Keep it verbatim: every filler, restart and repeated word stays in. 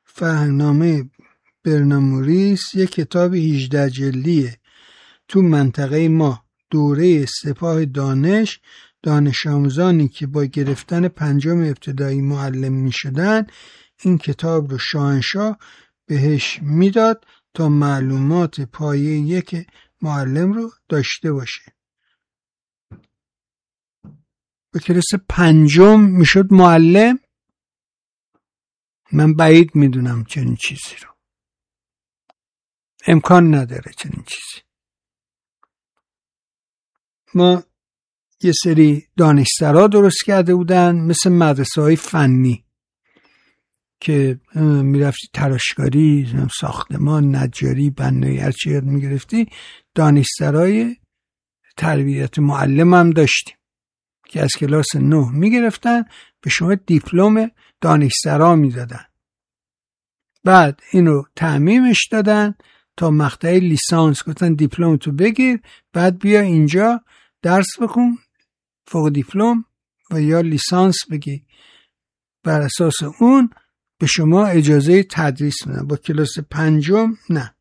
فهمنامه برناموریس یک کتاب هجده جلدیه. تو منطقه ما دوره سپاه دانش دانش آموزانی که با گرفتن پنجم ابتدایی معلم می شدن این کتاب رو شاهنشاه بهش میداد تا معلومات پایه یک معلم رو داشته باشه. به کلاس پنجم میشد معلم. من بعید میدونم چنین چیزی رو، امکان نداره چنین چیزی. ما یه سری دانشسرا درست کرده بودن مثل مدرسه های فنی که میرفتی تراشکاری، ساختمان، نجاری، بنایی، هرچی یاد میگرفتی. دانشسرای تربیت معلم هم داشتیم که از کلاس نه میگرفتن به شما دیپلم دانشسرا میدادن. بعد اینو تعمیمش دادن تا مقطع لیسانس، گفتن دیپلم تو بگیر بعد بیا اینجا درس بخون فوق دیپلم و یا لیسانس بگی. بر اساس اون به شما اجازه تدریس میدن. با کلاس پنجم نه.